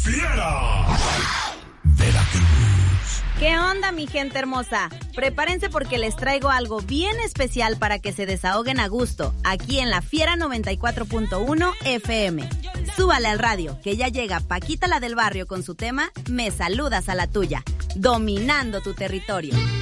Fiera. Veracruz. ¿Qué onda, mi gente hermosa? Prepárense porque les traigo algo bien especial para que se desahoguen a gusto, aquí en la Fiera 94.1 FM. Súbale al radio, que ya llega Paquita la del barrio con su tema Me saludas a la tuya, dominando tu territorio.